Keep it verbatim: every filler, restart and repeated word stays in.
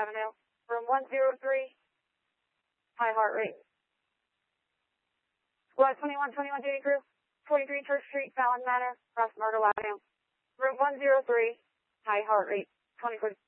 Avenue, room one oh three, high heart rate. Squad twenty-one twenty-one duty crew, forty-three Church Street, Fallon Manor, across Myrtle Avenue, room one oh three, high heart rate, twenty-four.